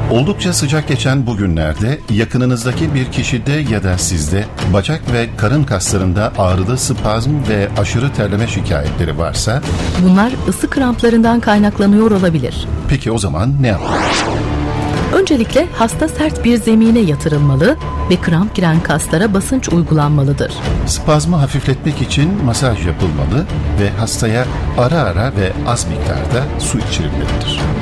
Oldukça sıcak geçen bu günlerde yakınınızdaki bir kişide ya da sizde bacak ve karın kaslarında ağrılı spazm ve aşırı terleme şikayetleri varsa bunlar ısı kramplarından kaynaklanıyor olabilir. peki o zaman ne yapalım? Öncelikle hasta sert bir zemine yatırılmalı ve kramp giren kaslara basınç uygulanmalıdır. Spazmı hafifletmek için masaj yapılmalı ve hastaya ara ara ve az miktarda su içirilmelidir.